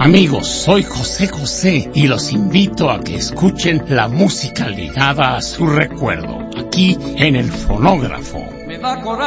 Amigos, soy José José y los invito a que escuchen la música ligada a su recuerdo, aquí en El Fonógrafo.